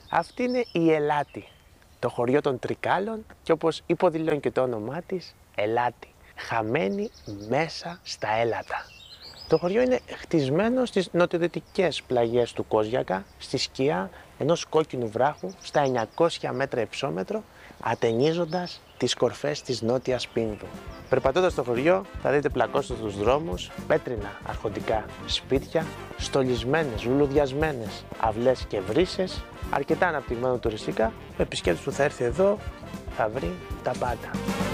Αυτή είναι η Ελάτη, το χωριό των Τρικάλων και όπως υποδηλώνει και το όνομά της, Ελάτη, χαμένη μέσα στα έλατα. Το χωριό είναι χτισμένο στις νοτιοδυτικές πλαγιές του Κόζιακα, στη σκιά ενός κόκκινου βράχου στα 900 μέτρα υψόμετρο, ατενίζοντας τις κορφές της Νότιας Πίνδου. Περπατώντας στο χωριό θα δείτε πλακώστατους δρόμους, πέτρινα αρχοντικά σπίτια, στολισμένες, λουλουδιασμένες αυλές και βρύσες, αρκετά αναπτυγμένο τουριστικά. Ο επισκέπτης που θα έρθει εδώ θα βρει τα πάντα.